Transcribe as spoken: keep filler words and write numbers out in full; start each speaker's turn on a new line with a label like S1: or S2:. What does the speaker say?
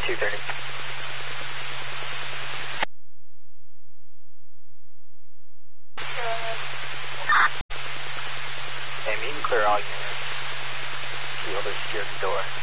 S1: two thirty. Hey, you can clear all units. Field is secured the door.